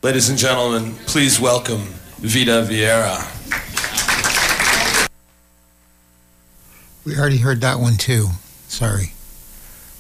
Ladies and gentlemen, please welcome Vida Vieira. We already heard that one too. Sorry.